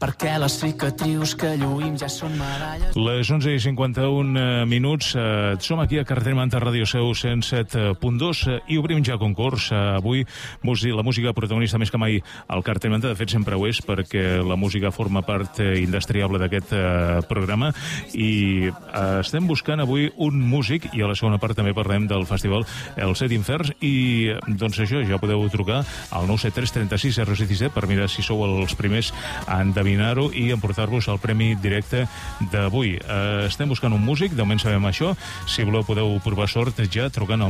perquè les cicatrius que lluïm ja són medalles. Les 11:51 minuts. Som aquí a Carretera Manta, Ràdio Seu 107.2 i obrim ja concurs. Avui la música protagonista més que mai al Carretera Manta. De fet, sempre ho és, perquè la música forma part indestriable d'aquest programa, i estem buscant avui un músic, i a la segona part també parlem del festival Els Set Inferns, i doncs això, ja podeu trucar al 973 36 077 per mirar si sou els primers a endevinar-ho i emportar-vos el premi directe d'avui. Estem buscant un músic, de moment sabem això. Si voleu podeu provar sort ja trucant al